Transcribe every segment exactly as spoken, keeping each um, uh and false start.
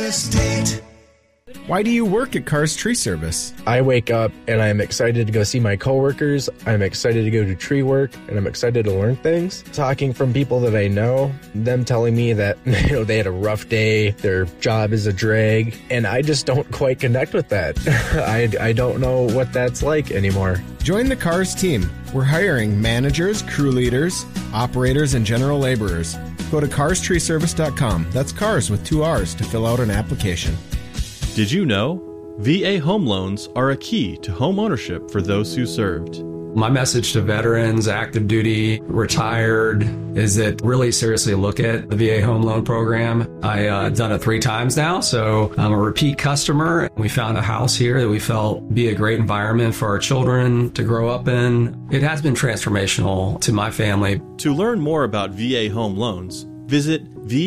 first date. Why do you work at Cars Tree Service? I wake up and I'm excited to go see my coworkers. I'm excited to go to tree work, and I'm excited to learn things. Talking from people that I know, them telling me that, you know, they had a rough day, their job is a drag, and I just don't quite connect with that. I, I don't know what that's like anymore. Join the Cars team. We're hiring managers, crew leaders, operators, and general laborers. Go to cars tree service dot com. That's cars with two R's to fill out an application. Did you know? V A home loans are a key to home ownership for those who served. My message to veterans, active duty, retired, is that really seriously look at the V A home loan program. I've uh, done it three times now, so I'm a repeat customer. We found a house here that we felt would be a great environment for our children to grow up in. It has been transformational to my family. To learn more about V A home loans, visit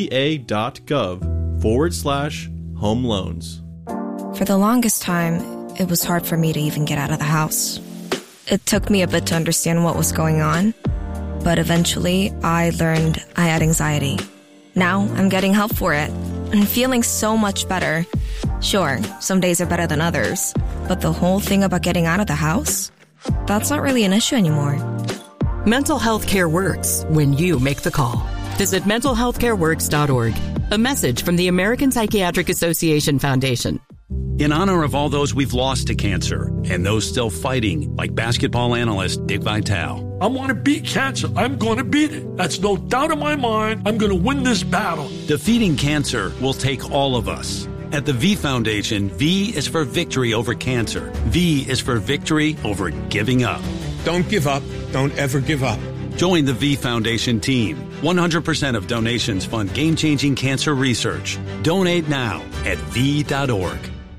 va.gov forward slash home loans. For the longest time, it was hard for me to even get out of the house. It took me a bit to understand what was going on, but eventually I learned I had anxiety. Now I'm getting help for it and feeling so much better. Sure, some days are better than others, but the whole thing about getting out of the house, that's not really an issue anymore. Mental health care works when you make the call. Visit mental health care works dot org. A message from the American Psychiatric Association Foundation. In honor of all those we've lost to cancer and those still fighting, like basketball analyst Dick Vitale. I want to beat cancer. I'm going to beat it. That's no doubt in my mind. I'm going to win this battle. Defeating cancer will take all of us. At the V Foundation, V is for victory over cancer. V is for victory over giving up. Don't give up. Don't ever give up. Join the V Foundation team. one hundred percent of donations fund game-changing cancer research. Donate now at V dot org.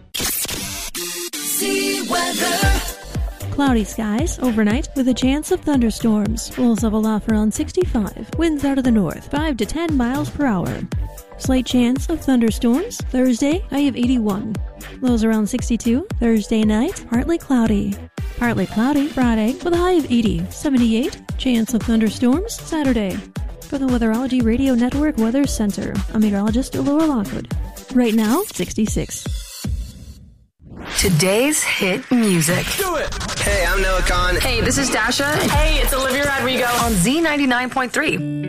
Weather. Cloudy skies overnight with a chance of thunderstorms. We'll level off around sixty-five. Winds out of the north, five to ten miles per hour. Slight chance of thunderstorms. Thursday, high of eighty-one. Lows around sixty-two. Thursday night, partly cloudy. Partly cloudy Friday with a high of eighty. seventy-eight. Chance of thunderstorms Saturday. For the Weatherology Radio Network Weather Center, I'm meteorologist Laura Lockwood. Right now, sixty-six. Today's hit music. Do it! Hey, I'm Noah Khan. Hey, this is Dasha. Hey, it's Olivia Rodrigo. On Z ninety-nine point three.